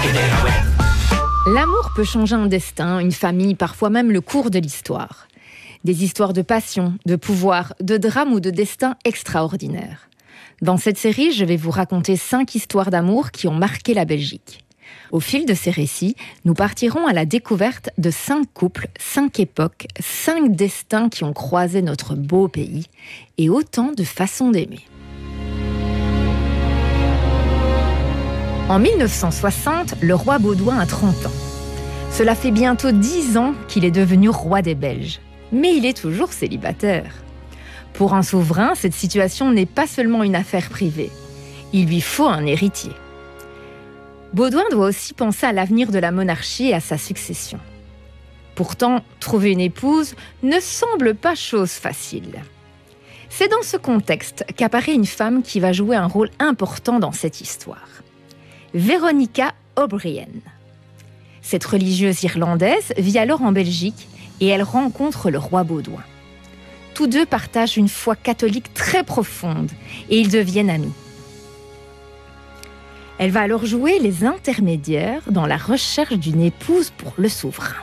L'amour peut changer un destin, une famille, parfois même le cours de l'histoire. Des histoires de passion, de pouvoir, de drame ou de destin extraordinaires. Dans cette série, je vais vous raconter 5 histoires d'amour qui ont marqué la Belgique. Au fil de ces récits, nous partirons à la découverte de 5 couples, 5 époques, 5 destins qui ont croisé notre beau pays et autant de façons d'aimer. En 1960, le roi Baudouin a 30 ans. Cela fait bientôt 10 ans qu'il est devenu roi des Belges. Mais il est toujours célibataire. Pour un souverain, cette situation n'est pas seulement une affaire privée. Il lui faut un héritier. Baudouin doit aussi penser à l'avenir de la monarchie et à sa succession. Pourtant, trouver une épouse ne semble pas chose facile. C'est dans ce contexte qu'apparaît une femme qui va jouer un rôle important dans cette histoire. Veronica O'Brien. Cette religieuse irlandaise vit alors en Belgique et elle rencontre le roi Baudouin. Tous deux partagent une foi catholique très profonde et ils deviennent amis. Elle va alors jouer les intermédiaires dans la recherche d'une épouse pour le souverain.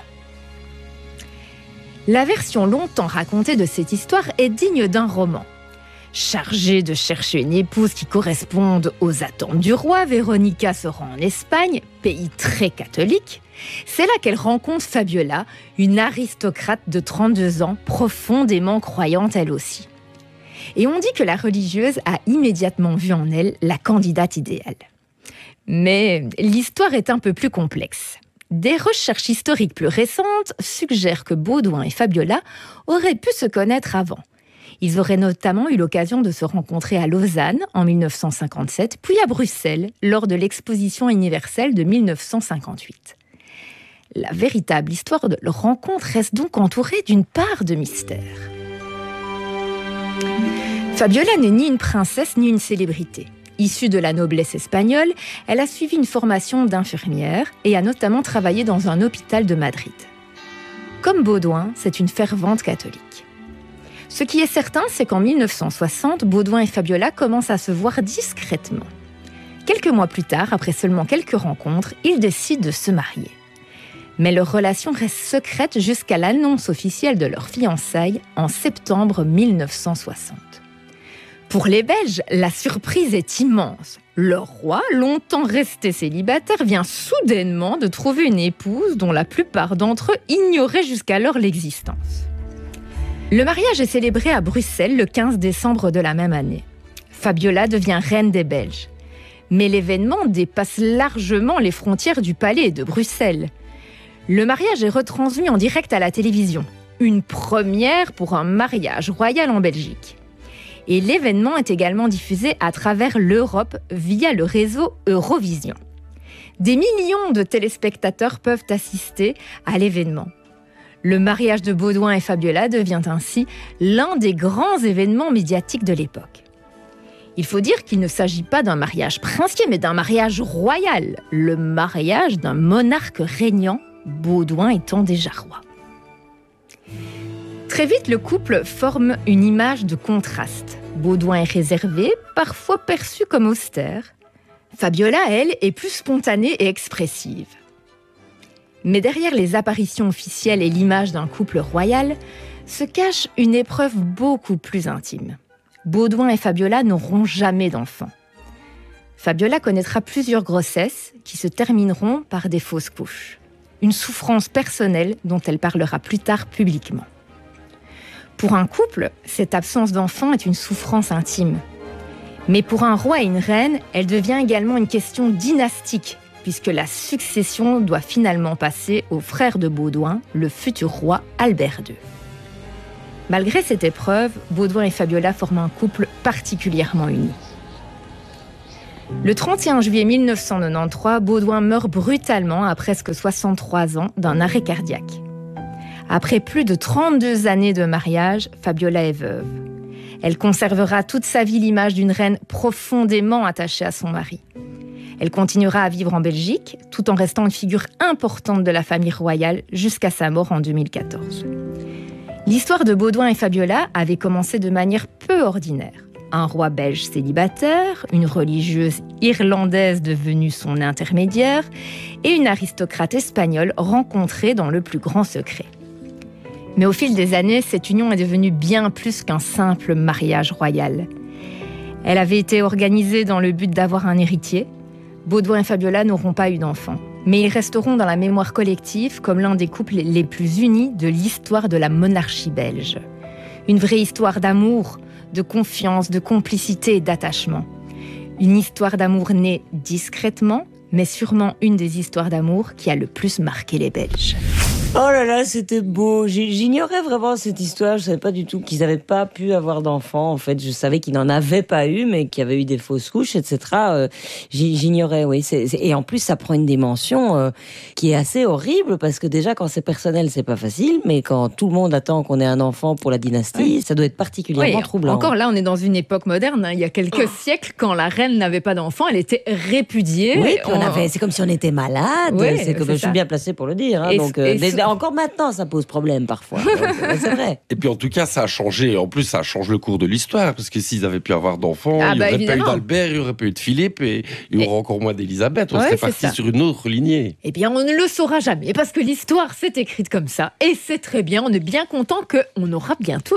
La version longtemps racontée de cette histoire est digne d'un roman. Chargée de chercher une épouse qui corresponde aux attentes du roi, Veronica se rend en Espagne, pays très catholique. C'est là qu'elle rencontre Fabiola, une aristocrate de 32 ans, profondément croyante elle aussi. Et on dit que la religieuse a immédiatement vu en elle la candidate idéale. Mais l'histoire est un peu plus complexe. Des recherches historiques plus récentes suggèrent que Baudouin et Fabiola auraient pu se connaître avant. Ils auraient notamment eu l'occasion de se rencontrer à Lausanne en 1957, puis à Bruxelles lors de l'exposition universelle de 1958. La véritable histoire de leur rencontre reste donc entourée d'une part de mystère. Fabiola n'est ni une princesse ni une célébrité. Issue de la noblesse espagnole, elle a suivi une formation d'infirmière et a notamment travaillé dans un hôpital de Madrid. Comme Baudouin, c'est une fervente catholique. Ce qui est certain, c'est qu'en 1960, Baudouin et Fabiola commencent à se voir discrètement. Quelques mois plus tard, après seulement quelques rencontres, ils décident de se marier. Mais leur relation reste secrète jusqu'à l'annonce officielle de leur fiançailles en septembre 1960. Pour les Belges, la surprise est immense. Leur roi, longtemps resté célibataire, vient soudainement de trouver une épouse dont la plupart d'entre eux ignoraient jusqu'alors l'existence. Le mariage est célébré à Bruxelles le 15 décembre de la même année. Fabiola devient reine des Belges. Mais l'événement dépasse largement les frontières du palais et de Bruxelles. Le mariage est retransmis en direct à la télévision. Une première pour un mariage royal en Belgique. Et l'événement est également diffusé à travers l'Europe via le réseau Eurovision. Des millions de téléspectateurs peuvent assister à l'événement. Le mariage de Baudouin et Fabiola devient ainsi l'un des grands événements médiatiques de l'époque. Il faut dire qu'il ne s'agit pas d'un mariage princier, mais d'un mariage royal, le mariage d'un monarque régnant, Baudouin étant déjà roi. Très vite, le couple forme une image de contraste. Baudouin est réservé, parfois perçu comme austère. Fabiola, elle, est plus spontanée et expressive. Mais derrière les apparitions officielles et l'image d'un couple royal, se cache une épreuve beaucoup plus intime. Baudouin et Fabiola n'auront jamais d'enfants. Fabiola connaîtra plusieurs grossesses qui se termineront par des fausses couches. Une souffrance personnelle dont elle parlera plus tard publiquement. Pour un couple, cette absence d'enfant est une souffrance intime. Mais pour un roi et une reine, elle devient également une question dynastique, puisque la succession doit finalement passer au frère de Baudouin, le futur roi Albert II. Malgré cette épreuve, Baudouin et Fabiola forment un couple particulièrement uni. Le 31 juillet 1993, Baudouin meurt brutalement à presque 63 ans d'un arrêt cardiaque. Après plus de 32 années de mariage, Fabiola est veuve. Elle conservera toute sa vie l'image d'une reine profondément attachée à son mari. Elle continuera à vivre en Belgique, tout en restant une figure importante de la famille royale jusqu'à sa mort en 2014. L'histoire de Baudouin et Fabiola avait commencé de manière peu ordinaire. un roi belge célibataire, une religieuse irlandaise devenue son intermédiaire et une aristocrate espagnole rencontrée dans le plus grand secret. Mais au fil des années, cette union est devenue bien plus qu'un simple mariage royal. Elle avait été organisée dans le but d'avoir un héritier. Baudouin et Fabiola n'auront pas eu d'enfant, mais ils resteront dans la mémoire collective comme l'un des couples les plus unis de l'histoire de la monarchie belge. Une vraie histoire d'amour, de confiance, de complicité et d'attachement. Une histoire d'amour née discrètement, mais sûrement une des histoires d'amour qui a le plus marqué les Belges. Oh là là, c'était beau. J'ignorais vraiment cette histoire. Je savais pas du tout qu'ils n'avaient pas pu avoir d'enfants. En fait, je savais qu'ils n'en avaient pas eu, mais qu'il y avait eu des fausses couches, etc. J'ignorais, oui. Et en plus, ça prend une dimension qui est assez horrible parce que déjà, quand c'est personnel, c'est pas facile. Mais quand tout le monde attend qu'on ait un enfant pour la dynastie, ça doit être particulièrement troublant. Encore là, on est dans une époque moderne. Il y a quelques siècles, quand la reine n'avait pas d'enfant, elle était répudiée. Oui, c'est comme si on était malade. Je suis bien placée pour le dire. Encore maintenant, ça pose problème parfois. C'est vrai. Et puis en tout cas, ça a changé. En plus, ça change le cours de l'histoire. Parce que s'ils avaient pu avoir d'enfants, il n'y aurait pas eu d'Albert, il n'y aurait pas eu de Philippe et il y aurait encore moins d'Élisabeth. On serait parti sur une autre lignée. Eh bien, on ne le saura jamais. Parce que l'histoire s'est écrite comme ça. Et c'est très bien. On est bien content qu'on aura bientôt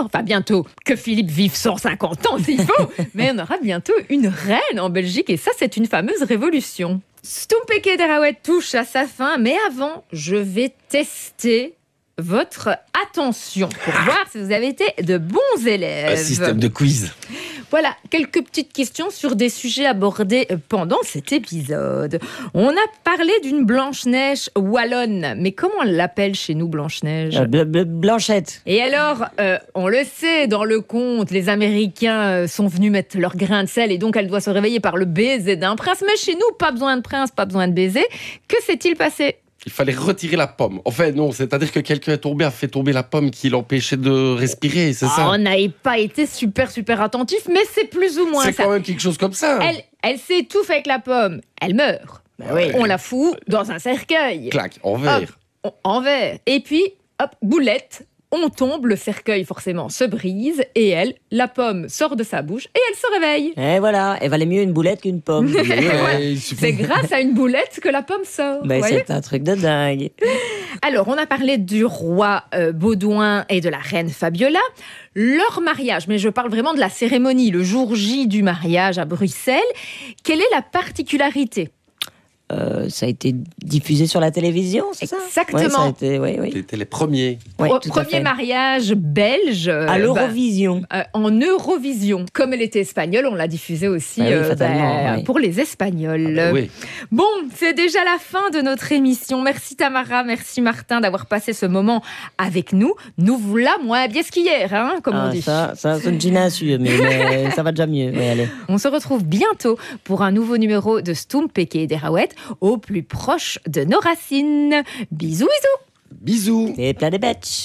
que Philippe vive 150 ans s'il faut. Mais on aura bientôt une reine en Belgique. Et ça, c'est une fameuse révolution. Stumpeke Derawet touche à sa fin, mais avant, je vais tester votre attention pour voir si vous avez été de bons élèves. Un système de quiz. Voilà, quelques petites questions sur des sujets abordés pendant cet épisode. On a parlé d'une Blanche-Neige wallonne, mais comment on l'appelle chez nous, Blanche-Neige ? Blanchette. Et alors, on le sait, dans le conte, les Américains sont venus mettre leur grain de sel et donc elle doit se réveiller par le baiser d'un prince. Mais chez nous, pas besoin de prince, pas besoin de baiser. Que s'est-il passé ? Il fallait retirer la pomme. Enfin, non, c'est-à-dire que quelqu'un est tombé, a fait tomber la pomme qui l'empêchait de respirer, c'est ça ? On n'a pas été super attentif, mais c'est plus ou moins ça. C'est quand même quelque chose comme ça. Elle s'étouffe avec la pomme, elle meurt. On la fout dans un cercueil. Clac, en verre. En verre. Et puis, hop, boulette. On tombe, le cercueil forcément se brise et la pomme sort de sa bouche et elle se réveille. Et voilà, elle valait mieux une boulette qu'une pomme. C'est grâce à une boulette que la pomme sort. C'est un truc de dingue. Alors, on a parlé du roi Baudouin et de la reine Fabiola. Leur mariage, mais je parle vraiment de la cérémonie, le jour J du mariage à Bruxelles. Quelle est la particularité ? Ça a été diffusé sur la télévision, c'est ça ? Exactement. C'était les premiers. Premier mariage belge. À l'Eurovision. En Eurovision. Comme elle était espagnole, on l'a diffusée aussi pour les Espagnols. Bon, c'est déjà la fin de notre émission. Merci Tamara, merci Martin d'avoir passé ce moment avec nous. Nous voilà moins bien qu'hier, comme on dit. Ça c'est une ginassure, mais ça va déjà mieux. Allez. On se retrouve bientôt pour un nouveau numéro de Stumpeke Derawet, au plus proche de nos racines. Bisous, bisous. Bisous. Et plein de bêtes.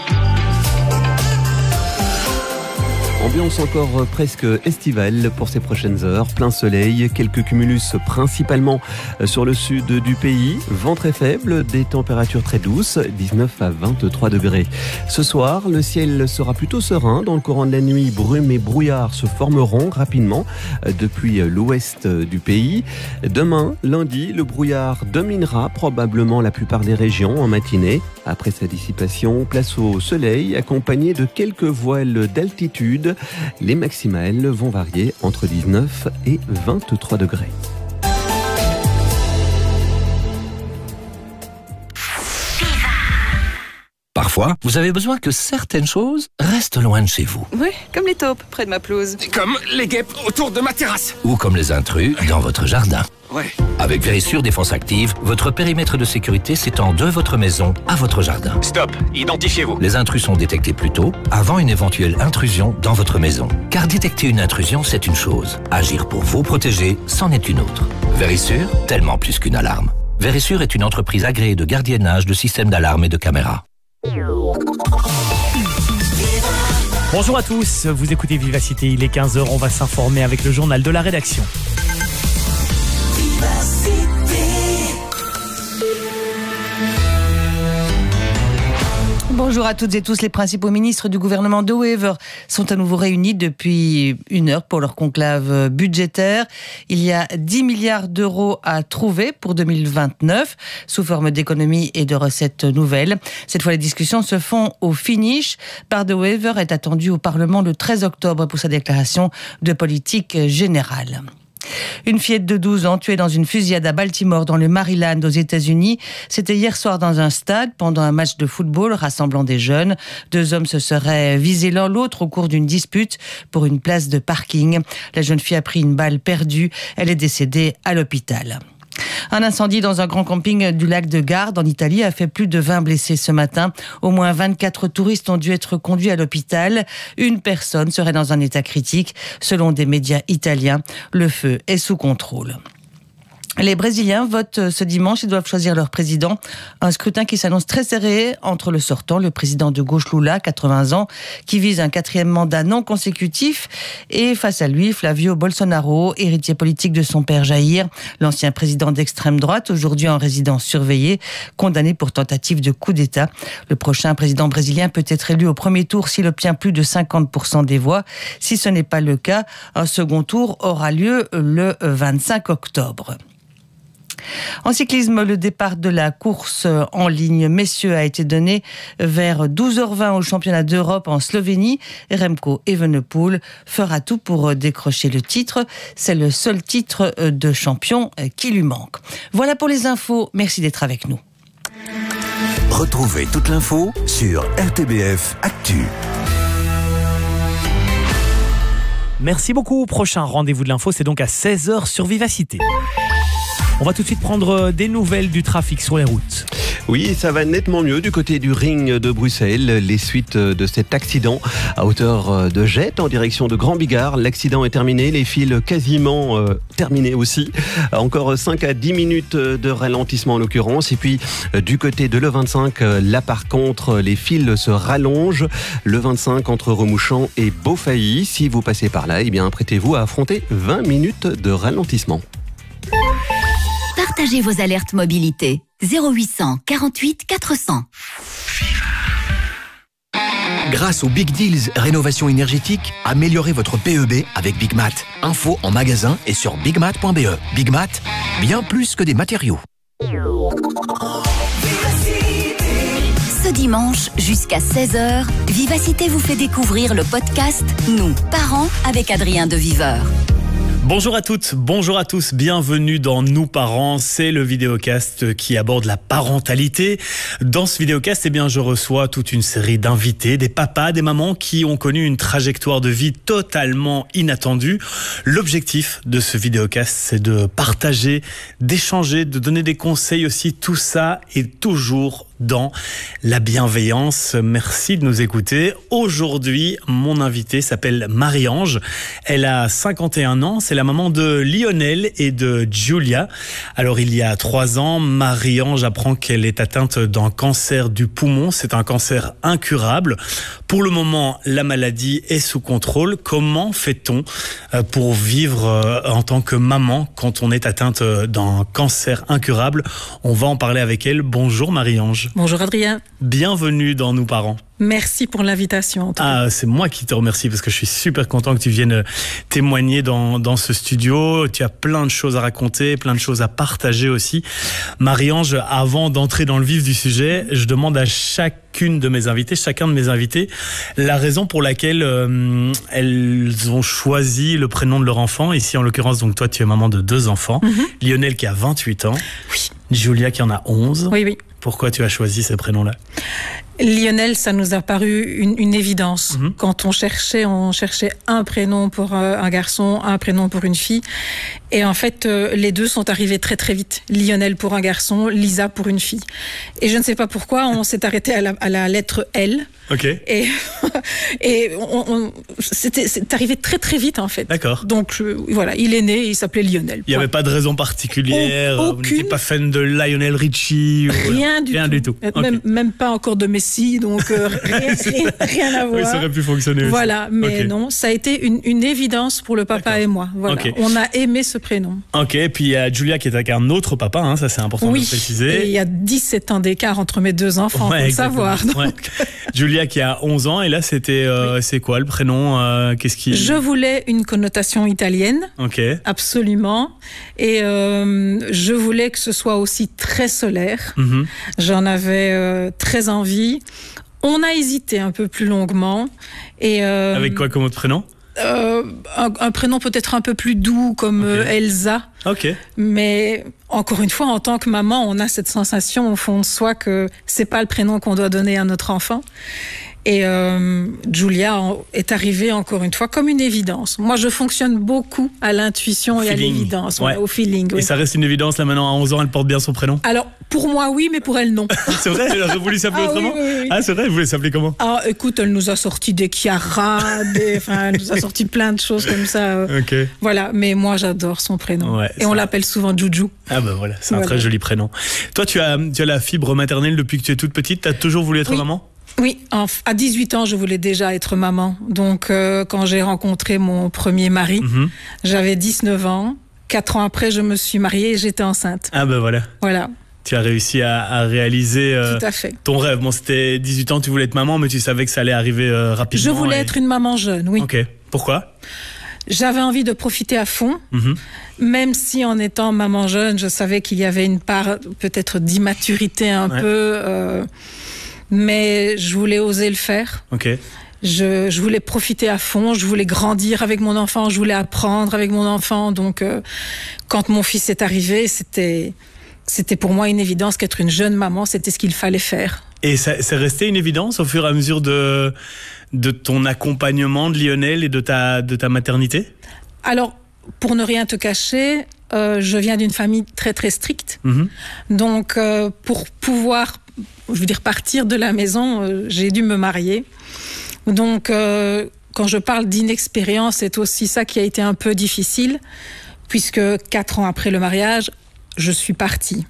Ambiance encore presque estivale pour ces prochaines heures. Plein soleil, quelques cumulus principalement sur le sud du pays. Vent très faible, des températures très douces, 19 à 23 degrés. Ce soir, le ciel sera plutôt serein. Dans le courant de la nuit, brume et brouillard se formeront rapidement depuis l'ouest du pays. Demain, lundi, le brouillard dominera probablement la plupart des régions en matinée. Après sa dissipation, place au soleil accompagné de quelques voiles d'altitude. Les maximales vont varier entre 19 et 23 degrés. Parfois, vous avez besoin que certaines choses restent loin de chez vous. Oui, comme les taupes près de ma pelouse. Comme les guêpes autour de ma terrasse. Ou comme les intrus dans votre jardin. Ouais. Avec Vérissure Défense Active, votre périmètre de sécurité s'étend de votre maison à votre jardin. Stop, identifiez-vous. Les intrus sont détectés plus tôt, avant une éventuelle intrusion dans votre maison. Car détecter une intrusion, c'est une chose. Agir pour vous protéger, c'en est une autre. Vérissure, tellement plus qu'une alarme. Vérissure est une entreprise agréée de gardiennage de systèmes d'alarme et de caméras. Bonjour à tous, vous écoutez Vivacité, il est 15h, on va s'informer avec le journal de la rédaction. Bonjour à toutes et tous. Les principaux ministres du gouvernement de Waiver sont à nouveau réunis depuis 1 heure pour leur conclave budgétaire. Il y a 10 milliards d'euros à trouver pour 2029 sous forme d'économies et de recettes nouvelles. Cette fois, les discussions se font au finish. Bart De Wever est attendu au Parlement le 13 octobre pour sa déclaration de politique générale. Une fillette de 12 ans tuée dans une fusillade à Baltimore, dans le Maryland, aux États-Unis. C'était hier soir dans un stade, pendant un match de football rassemblant des jeunes. 2 hommes se seraient visés l'un l'autre au cours d'une dispute pour une place de parking. La jeune fille a pris une balle perdue. Elle est décédée à l'hôpital. Un incendie dans un grand camping du lac de Garde en Italie a fait plus de 20 blessés ce matin. Au moins 24 touristes ont dû être conduits à l'hôpital. Une personne serait dans un état critique. Selon des médias italiens, le feu est sous contrôle. Les Brésiliens votent ce dimanche, ils doivent choisir leur président. Un scrutin qui s'annonce très serré entre le sortant, le président de gauche Lula, 80 ans, qui vise un 4e mandat non consécutif, et face à lui, Flavio Bolsonaro, héritier politique de son père Jair, l'ancien président d'extrême droite, aujourd'hui en résidence surveillée, condamné pour tentative de coup d'État. Le prochain président brésilien peut être élu au premier tour s'il obtient plus de 50% des voix. Si ce n'est pas le cas, un second tour aura lieu le 25 octobre. En cyclisme, le départ de la course en ligne messieurs a été donné vers 12h20 au championnat d'Europe en Slovénie. Remco Evenepoel fera tout pour décrocher le titre. C'est le seul titre de champion qui lui manque. Voilà pour les infos. Merci d'être avec nous. Retrouvez toute l'info sur RTBF Actu. Merci beaucoup. Prochain rendez-vous de l'info, c'est donc à 16h sur Vivacité. On va tout de suite prendre des nouvelles du trafic sur les routes. Oui, ça va nettement mieux du côté du ring de Bruxelles. Les suites de cet accident à hauteur de Jette en direction de Grand Bigard. L'accident est terminé, les fils quasiment terminés aussi. Encore 5 à 10 minutes de ralentissement en l'occurrence. Et puis du côté de l'E25, là par contre, les fils se rallongent. L'E25 entre Remouchamp et Beaufailly. Si vous passez par là, eh bien apprêtez-vous à affronter 20 minutes de ralentissement. Partagez vos alertes mobilité. 0800 48 400. Grâce aux Big Deals Rénovation énergétique, améliorez votre PEB avec Big Mat. Info en magasin et sur bigmat.be. Big Mat, bien plus que des matériaux. Ce dimanche, jusqu'à 16h, Vivacité vous fait découvrir le podcast Nous, parents, avec Adrien de Viveur. Bonjour à toutes, bonjour à tous, bienvenue dans Nous Parents, c'est le vidéocast qui aborde la parentalité. Dans ce vidéocast, je reçois toute une série d'invités, des papas, des mamans qui ont connu une trajectoire de vie totalement inattendue. L'objectif de ce vidéocast, c'est de partager, d'échanger, de donner des conseils aussi, tout ça est toujours dans la bienveillance. Merci de nous écouter. Aujourd'hui, mon invitée s'appelle Marie-Ange. Elle a 51 ans. C'est la maman de Lionel et de Julia. Alors, il y a 3 ans, Marie-Ange apprend qu'elle est atteinte d'un cancer du poumon. C'est un cancer incurable. Pour le moment, la maladie est sous contrôle. Comment fait-on pour vivre en tant que maman quand on est atteinte d'un cancer incurable? On va en parler avec elle. Bonjour Marie-Ange. Bonjour Adrien. Bienvenue dans Nous Parents. Merci pour l'invitation. C'est moi qui te remercie parce que je suis super content que tu viennes témoigner dans ce studio. Tu as plein de choses à raconter, plein de choses à partager aussi. Marie-Ange, avant d'entrer dans le vif du sujet, je demande à chacun de mes invités, la raison pour laquelle elles ont choisi le prénom de leur enfant. Ici, en l'occurrence, donc toi, tu es maman de 2 enfants. Lionel qui a 28 ans. Oui. Julia qui en a 11. Oui. Pourquoi tu as choisi ces prénoms-là ? Lionel, ça nous a paru une évidence. Quand on cherchait un prénom pour un garçon, un prénom pour une fille. Et en fait, les deux sont arrivés très très vite. Lionel pour un garçon, Lisa pour une fille. Et je ne sais pas pourquoi, on s'est arrêté à la lettre L. Ok. Et c'est arrivé très très vite en fait. D'accord. Donc voilà, il est né, il s'appelait Lionel. Il n'y avait pas de raison particulière. Aucune. Vous n'étiez pas fan de Lionel Richie. Rien du tout. Okay. Même pas encore de Messi ici, donc rien à voir. Oui, ça aurait pu fonctionner voilà, aussi. Mais non, ça a été une évidence pour le papa et moi. Voilà. On a aimé ce prénom. Ok, et puis il y a Julia qui est avec un autre papa, hein, ça c'est important de le préciser. Et il y a 17 ans d'écart entre mes deux enfants, faut le savoir. Donc. Julia qui a 11 ans, et là c'était, c'est quoi le prénom Je voulais une connotation italienne, absolument, et je voulais que ce soit aussi très solaire. J'en avais très envie. On a hésité un peu plus longuement. Et, avec quoi comme autre prénom ? Un prénom peut-être un peu plus doux comme Elsa. Mais encore une fois, en tant que maman, on a cette sensation au fond de soi que c'est pas le prénom qu'on doit donner à notre enfant. Et Julia est arrivée encore une fois comme une évidence. Moi, je fonctionne beaucoup à l'intuition et à l'évidence, au feeling. Et ça reste une évidence, là maintenant, à 11 ans, elle porte bien son prénom ? Alors, pour moi, oui, mais pour elle, non. C'est vrai, elle aurait voulu s'appeler autrement ? Oui. Ah, c'est vrai, elle voulait s'appeler comment ? Ah, écoute, elle nous a sorti des Chiara, elle nous a sorti plein de choses comme ça. Voilà, mais moi, j'adore son prénom. Et on l'appelle souvent Juju. Ah ben voilà, c'est un très joli prénom. Toi, tu as la fibre maternelle depuis que tu es toute petite. Tu as toujours voulu être maman ? Oui, à 18 ans, je voulais déjà être maman. Donc, quand j'ai rencontré mon premier mari, j'avais 19 ans. 4 ans après, je me suis mariée et j'étais enceinte. Ah ben voilà. Voilà. Tu as réussi à réaliser ton rêve. Bon, c'était 18 ans, tu voulais être maman, mais tu savais que ça allait arriver rapidement. Je voulais être une maman jeune, oui. Ok. Pourquoi ? J'avais envie de profiter à fond, même si en étant maman jeune, je savais qu'il y avait une part peut-être d'immaturité un peu... mais je voulais oser le faire. Je voulais profiter à fond, je voulais grandir avec mon enfant, je voulais apprendre avec mon enfant. Donc, quand mon fils est arrivé, c'était pour moi une évidence qu'être une jeune maman, c'était ce qu'il fallait faire. Et c'est resté une évidence au fur et à mesure de ton accompagnement de Lionel et de ta maternité ? Alors, pour ne rien te cacher, je viens d'une famille très très stricte. Donc, pour pouvoir partir de la maison, j'ai dû me marier. Donc, quand je parle d'inexpérience, c'est aussi ça qui a été un peu difficile, puisque 4 ans après le mariage, je suis partie.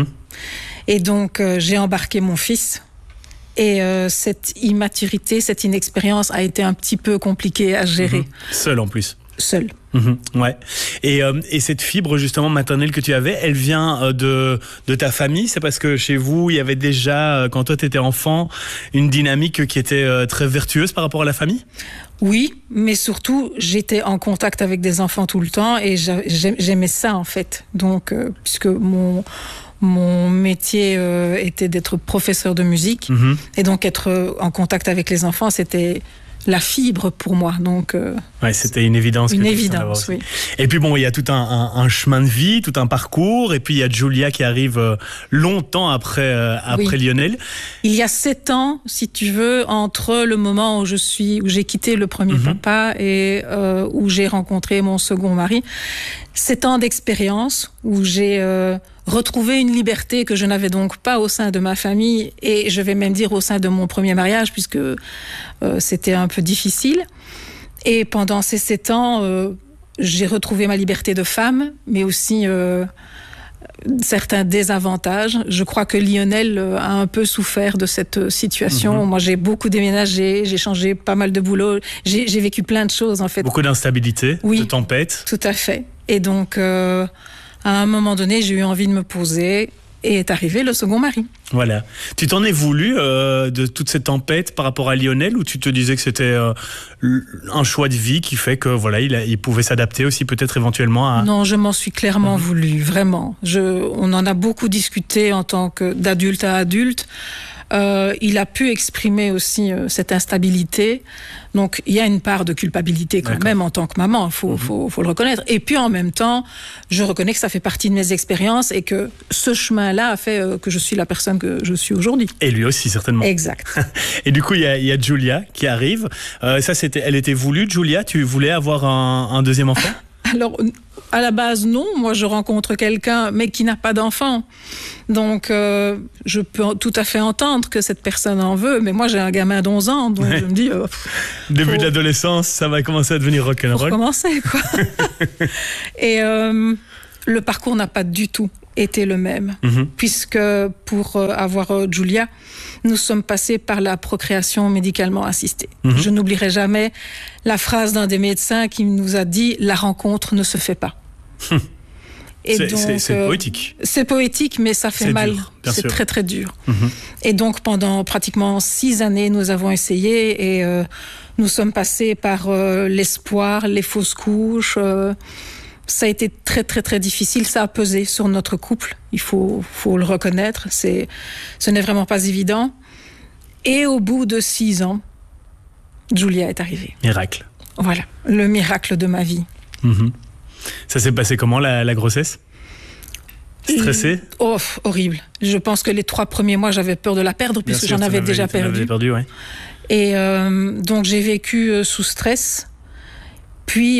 Et donc, j'ai embarqué mon fils. Et cette immaturité, cette inexpérience a été un petit peu compliquée à gérer. Seule en plus. Seule. Ouais. Et cette fibre justement maternelle que tu avais, elle vient de ta famille ? C'est parce que chez vous, il y avait déjà, quand toi tu étais enfant, une dynamique qui était très vertueuse par rapport à la famille ? Oui, mais surtout, j'étais en contact avec des enfants tout le temps et j'aimais ça en fait. Donc, puisque mon métier était d'être professeur de musique et donc être en contact avec les enfants, c'était la fibre pour moi. Donc, c'était une évidence. Une évidence, oui. Et puis bon, il y a tout un chemin de vie, tout un parcours, et puis il y a Julia qui arrive longtemps après Lionel. Il y a 7 ans, si tu veux, entre le moment où j'ai quitté le premier papa et où j'ai rencontré mon second mari. 7 ans d'expérience où j'ai retrouvé une liberté que je n'avais donc pas au sein de ma famille et je vais même dire au sein de mon premier mariage puisque c'était un peu difficile. Et pendant ces 7 ans, j'ai retrouvé ma liberté de femme, mais aussi certains désavantages. Je crois que Lionel a un peu souffert de cette situation. Moi, j'ai beaucoup déménagé, j'ai changé pas mal de boulot, j'ai vécu plein de choses en fait. Beaucoup d'instabilité, de tempêtes. Tout à fait. Et donc, à un moment donné, j'ai eu envie de me poser et est arrivé le second mari. Voilà. Tu t'en es voulu de toute cette tempête par rapport à Lionel ou tu te disais que c'était un choix de vie qui fait que voilà, il pouvait s'adapter aussi peut-être éventuellement à... Non, je m'en suis clairement voulu, vraiment. On en a beaucoup discuté en tant que d'adulte à adulte. Il a pu exprimer aussi cette instabilité. Donc, il y a une part de culpabilité quand même en tant que maman, faut le reconnaître. Et puis, en même temps, je reconnais que ça fait partie de mes expériences et que ce chemin-là a fait que je suis la personne que je suis aujourd'hui. Et lui aussi, certainement. Exact. Et du coup, il y a Julia qui arrive. Elle était voulue, Julia. Tu voulais avoir un deuxième enfant ? Alors, à la base, non. Moi, je rencontre quelqu'un, mais qui n'a pas d'enfant. Donc, je peux tout à fait entendre que cette personne en veut. Mais moi, j'ai un gamin d'11 ans, donc je me dis... Début de l'adolescence, ça va commencer à devenir rock'n'roll. Pour commencer, quoi. Et le parcours n'a pas du tout été le même, puisque pour avoir Julia, nous sommes passés par la procréation médicalement assistée. Je n'oublierai jamais la phrase d'un des médecins qui nous a dit « la rencontre ne se fait pas ». C'est poétique. C'est poétique, mais ça fait mal. C'est très très dur. Et donc pendant pratiquement 6 années, nous avons essayé et nous sommes passés par l'espoir, les fausses couches. Ça a été très très très difficile. Ça a pesé sur notre couple. Il faut le reconnaître. Ce n'est vraiment pas évident. Et au bout de 6 ans, Julia est arrivée. Miracle. Voilà, le miracle de ma vie. Ça s'est passé comment la grossesse? Stressée? Oh, horrible. Je pense que les 3 premiers mois, j'avais peur de la perdre puisque j'en avais déjà perdu. Ouais. Et donc j'ai vécu sous stress. Puis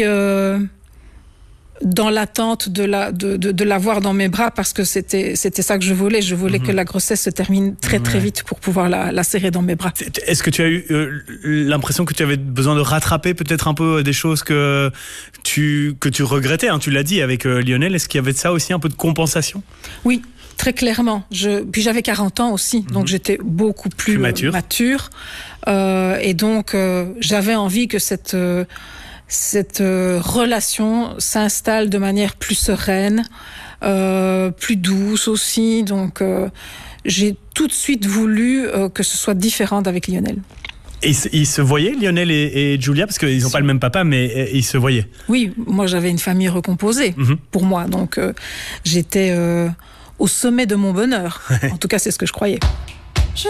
dans l'attente de l'avoir dans mes bras parce que c'était ça que je voulais. Je voulais que la grossesse se termine très très vite pour pouvoir la serrer dans mes bras. Est-ce que tu as eu l'impression que tu avais besoin de rattraper peut-être un peu des choses que tu regrettais, hein, tu l'as dit avec Lionel. Est-ce qu'il y avait de ça aussi, un peu de compensation? Oui, très clairement. Puis j'avais 40 ans aussi, donc j'étais beaucoup plus mature. Et donc j'avais envie que cette relation s'installe de manière plus sereine, plus douce aussi. Donc, j'ai tout de suite voulu que ce soit différent avec Lionel. Et ils se voyaient, Lionel et Julia, parce qu'ils n'ont pas le même papa, mais ils se voyaient? Oui, moi j'avais une famille recomposée pour moi. Donc, j'étais au sommet de mon bonheur. En tout cas, c'est ce que je croyais.